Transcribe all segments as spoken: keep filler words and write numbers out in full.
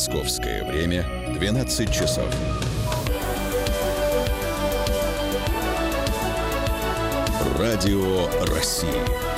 Московское время двенадцать часов. Радио России.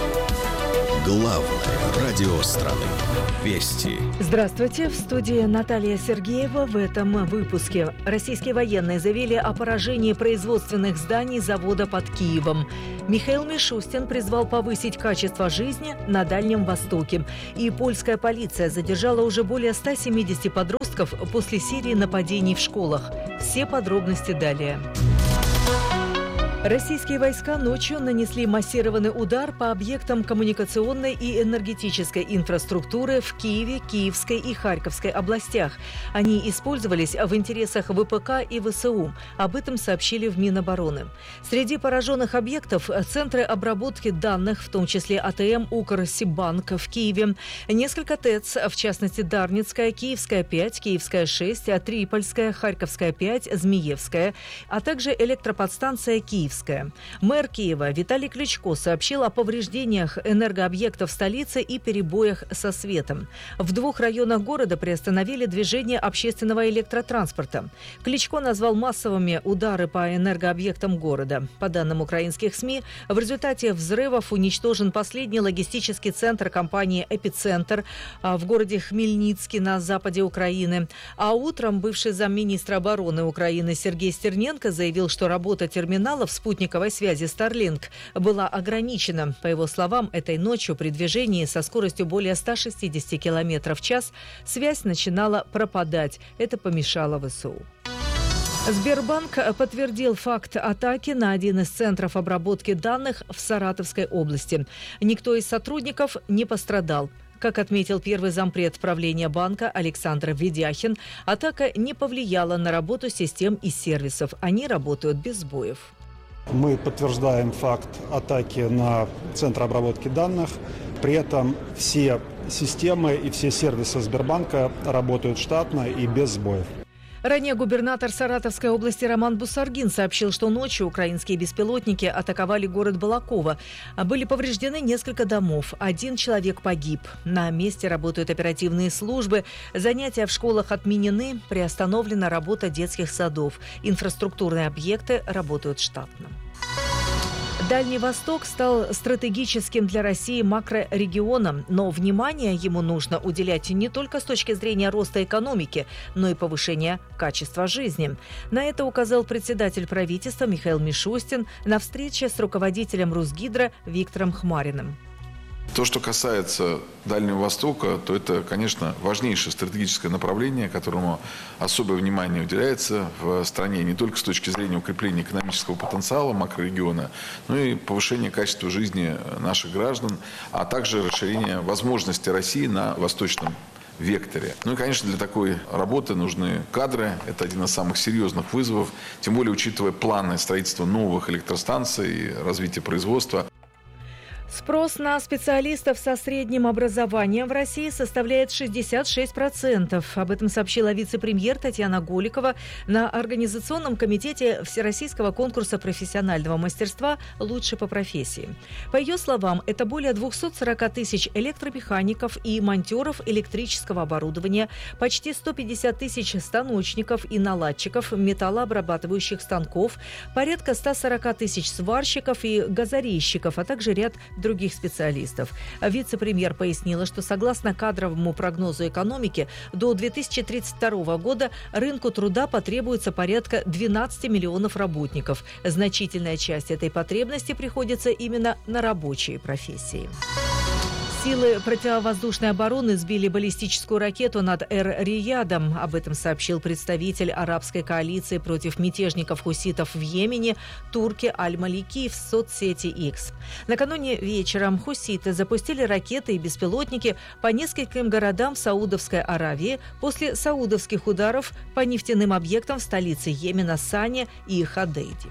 Главное радио страны. Вести. Здравствуйте. В студии Наталья Сергеева. В этом выпуске. Российские военные заявили о поражении производственных зданий завода под Киевом. Михаил Мишустин призвал повысить качество жизни на Дальнем Востоке. И польская полиция задержала уже более ста семидесяти подростков после серии нападений в школах. Все подробности далее. Российские войска ночью нанесли массированный удар по объектам коммуникационной и энергетической инфраструктуры в Киеве, Киевской и Харьковской областях. Они использовались в интересах ВПК и ВСУ. Об этом сообщили в Минобороны. Среди пораженных объектов – центры обработки данных, в том числе АТМ «Укрсиббанк» в Киеве, несколько ТЭЦ, в частности Дарницкая, Киевская пять, Киевская шесть, Трипольская, Харьковская пять, Змеевская, а также электроподстанция Киевская. Мэр Киева Виталий Кличко сообщил о повреждениях энергообъектов столицы и перебоях со светом. В двух районах города приостановили движение общественного электротранспорта. Кличко назвал массовыми удары по энергообъектам города. По данным украинских СМИ, в результате взрывов уничтожен последний логистический центр компании «Эпицентр» в городе Хмельницкий на западе Украины. А утром бывший замминистра обороны Украины Сергей Стерненко заявил, что работа терминалов спутниковой связи Starlink была ограничена. По его словам, этой ночью при движении со скоростью более ста шестидесяти километров в час связь начинала пропадать. Это помешало ВСУ. Сбербанк подтвердил факт атаки на один из центров обработки данных в Саратовской области. Никто из сотрудников не пострадал. Как отметил первый зампред правления банка Александр Ведяхин, атака не повлияла на работу систем и сервисов. Они работают без сбоев. Мы подтверждаем факт атаки на центр обработки данных. При этом все системы и все сервисы Сбербанка работают штатно и без сбоев. Ранее губернатор Саратовской области Роман Бусаргин сообщил, что ночью украинские беспилотники атаковали город Балаково. Были повреждены несколько домов. Один человек погиб. На месте работают оперативные службы. Занятия в школах отменены. Приостановлена работа детских садов. Инфраструктурные объекты работают штатно. Дальний Восток стал стратегическим для России макрорегионом, но внимание ему нужно уделять не только с точки зрения роста экономики, но и повышения качества жизни. На это указал председатель правительства Михаил Мишустин на встрече с руководителем Русгидро Виктором Хмариным. То, что касается Дальнего Востока, то это, конечно, важнейшее стратегическое направление, которому особое внимание уделяется в стране не только с точки зрения укрепления экономического потенциала макрорегиона, но и повышения качества жизни наших граждан, а также расширения возможностей России на восточном векторе. Ну и, конечно, для такой работы нужны кадры. Это один из самых серьезных вызовов, тем более учитывая планы строительства новых электростанций и развития производства. Спрос на специалистов со средним образованием в России составляет шестьдесят шесть процентов. Об этом сообщила вице-премьер Татьяна Голикова на Организационном комитете Всероссийского конкурса профессионального мастерства «Лучше по профессии». По ее словам, это более двухсот сорока тысяч электромехаников и монтеров электрического оборудования, почти сто пятьдесят тысяч станочников и наладчиков металлообрабатывающих станков, порядка ста сорока тысяч сварщиков и газорезчиков, а также ряд других специалистов. Вице-премьер пояснила, что согласно кадровому прогнозу экономики, до две тысячи тридцать второго года рынку труда потребуется порядка двенадцати миллионов работников. Значительная часть этой потребности приходится именно на рабочие профессии. Силы противовоздушной обороны сбили баллистическую ракету над Эр-Риядом. Об этом сообщил представитель арабской коалиции против мятежников-хуситов в Йемене Турки Аль-Малики в соцсети X. Накануне вечером хуситы запустили ракеты и беспилотники по нескольким городам в Саудовской Аравии после саудовских ударов по нефтяным объектам в столице Йемена Сане и Ходейде.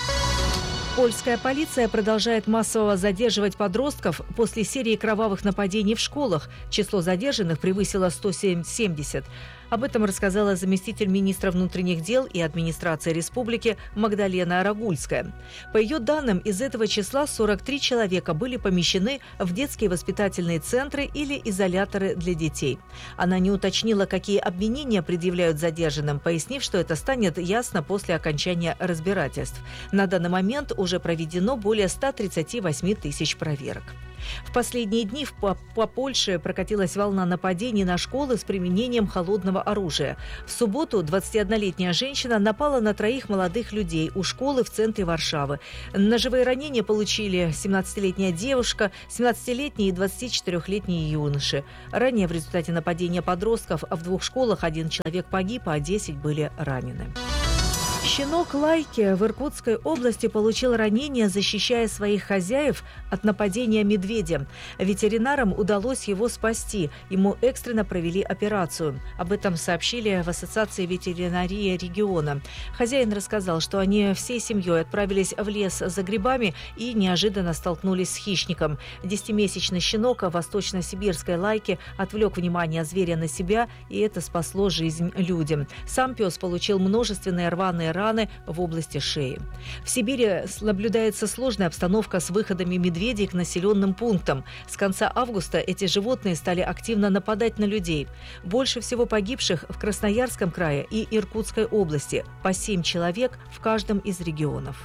Польская полиция продолжает массово задерживать подростков после серии кровавых нападений в школах. Число задержанных превысило сто семьдесят. Об этом рассказала заместитель министра внутренних дел и администрации республики Магдалена Арагульская. По ее данным, из этого числа сорок три человека были помещены в детские воспитательные центры или изоляторы для детей. Она не уточнила, какие обвинения предъявляют задержанным, пояснив, что это станет ясно после окончания разбирательств. На данный момент уже проведено более ста тридцати восьми тысяч проверок. В последние дни по, по Польше прокатилась волна нападений на школы с применением холодного оружия. В субботу двадцатиоднолетняя женщина напала на троих молодых людей у школы в центре Варшавы. Ножевые ранения получили семнадцатилетняя девушка, семнадцатилетний и двадцатичетырёхлетний юноши. Ранее в результате нападения подростков в двух школах один человек погиб, а десять были ранены. Щенок Лайки в Иркутской области получил ранение, защищая своих хозяев от нападения медведя. Ветеринарам удалось его спасти. Ему экстренно провели операцию. Об этом сообщили в Ассоциации ветеринарии региона. Хозяин рассказал, что они всей семьей отправились в лес за грибами и неожиданно столкнулись с хищником. Десятимесячный щенок восточно-сибирской Лайки отвлек внимание зверя на себя, и это спасло жизнь людям. Сам пес получил множественные рваные раны в области шеи. В Сибири наблюдается сложная обстановка с выходами медведей к населенным пунктам. С конца августа эти животные стали активно нападать на людей. Больше всего погибших в Красноярском крае и Иркутской области. По семь человек в каждом из регионов.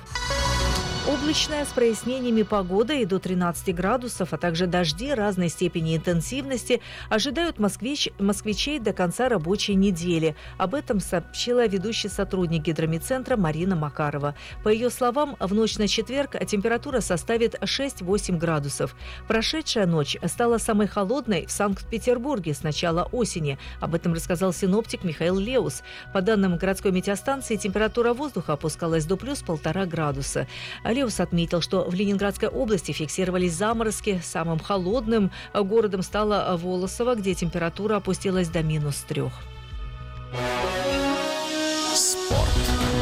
Облачная с прояснениями погода и до тринадцати градусов, а также дожди разной степени интенсивности ожидают москвич, москвичей до конца рабочей недели. Об этом сообщила ведущий сотрудник гидромедцентра Марина Макарова. По ее словам, в ночь на четверг температура составит шесть-восемь градусов. Прошедшая ночь стала самой холодной в Санкт-Петербурге с начала осени. Об этом рассказал синоптик Михаил Леус. По данным городской метеостанции, температура воздуха опускалась до плюс полтора градуса. Леус отметил, что в Ленинградской области фиксировались заморозки. Самым холодным городом стало Волосово, где температура опустилась до минус трех. Спорт.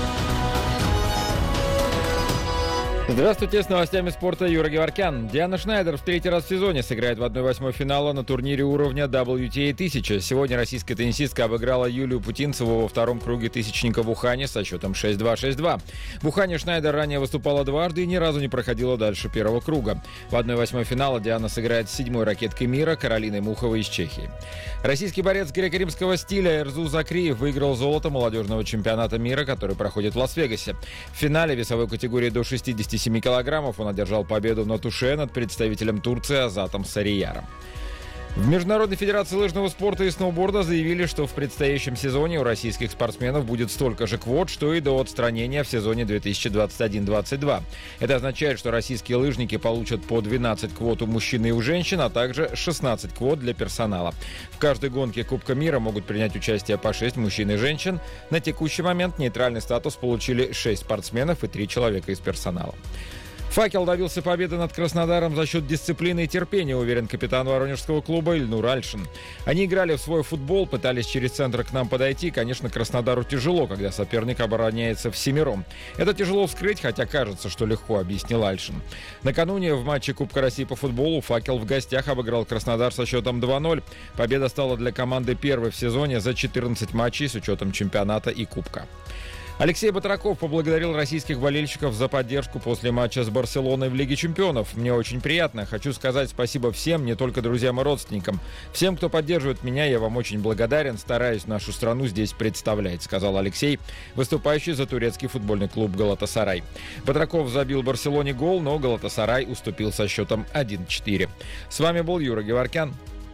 Здравствуйте, с новостями спорта Юра Геворкян. Диана Шнайдер в третий раз в сезоне сыграет в одной восьмой финала на турнире уровня дабл ю ти эй тысяча. Сегодня российская теннисистка обыграла Юлию Путинцеву во втором круге тысячника в Ухане со счетом шесть-два, шесть-два. В Ухане Шнайдер ранее выступала дважды и ни разу не проходила дальше первого круга. В одной восьмой финала Диана сыграет с седьмой ракеткой мира Каролиной Муховой из Чехии. Российский борец греко-римского стиля Эрзу Закриев выиграл золото молодежного чемпионата мира, который проходит в Лас-Вегасе. В финале весовой категории до шестидесяти семи килограммов он одержал победу на туше над представителем Турции Азатом Сарияром. В Международной федерации лыжного спорта и сноуборда заявили, что в предстоящем сезоне у российских спортсменов будет столько же квот, что и до отстранения в сезоне две тысячи двадцать один — двадцать два. Это означает, что российские лыжники получат по двенадцать квот у мужчин и у женщин, а также шестнадцать квот для персонала. В каждой гонке Кубка мира могут принять участие по шесть мужчин и женщин. На текущий момент нейтральный статус получили шесть спортсменов и три человека из персонала. «Факел» добился победы над Краснодаром за счет дисциплины и терпения, уверен капитан воронежского клуба Ильнур Альшин. Они играли в свой футбол, пытались через центр к нам подойти. Конечно, Краснодару тяжело, когда соперник обороняется всемиром. Это тяжело вскрыть, хотя кажется, что легко, объяснил Альшин. Накануне в матче Кубка России по футболу «Факел» в гостях обыграл Краснодар со счетом два-ноль. Победа стала для команды первой в сезоне за четырнадцать матчей с учетом чемпионата и Кубка. Алексей Батраков поблагодарил российских болельщиков за поддержку после матча с Барселоной в Лиге чемпионов. «Мне очень приятно. Хочу сказать спасибо всем, не только друзьям и родственникам. Всем, кто поддерживает меня, я вам очень благодарен. Стараюсь нашу страну здесь представлять», — сказал Алексей, выступающий за турецкий футбольный клуб «Галатасарай». Батраков забил Барселоне гол, но «Галатасарай» уступил со счетом один-четыре. С вами был Юра Геворкян.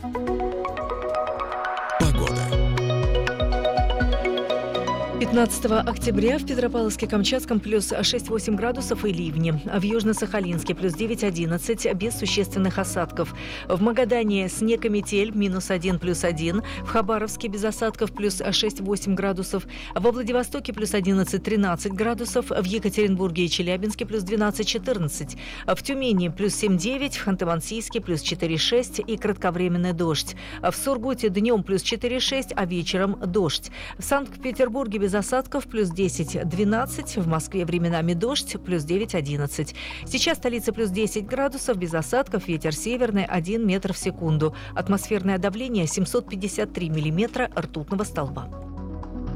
пятнадцатого октября в Петропавловске-Камчатском плюс шесть-восемь градусов и ливни. В Южно-Сахалинске плюс девять-одиннадцать без существенных осадков. В Магадане снег и метель минус один плюс один. В Хабаровске без осадков плюс шесть-восемь градусов. Во Владивостоке плюс одиннадцать-тринадцать градусов. В Екатеринбурге и Челябинске плюс двенадцать-четырнадцать. В Тюмени плюс семь-девять. В Ханты-Мансийске плюс четыре-шесть и кратковременный дождь. В Сургуте днем плюс четыре-шесть, а вечером дождь. В Санкт-Петербурге без без осадков плюс десять-двенадцать. В Москве временами дождь плюс девять-одиннадцать. Сейчас столица плюс десять градусов, без осадков, ветер северный один метр в секунду. Атмосферное давление семьсот пятьдесят три миллиметра ртутного столба.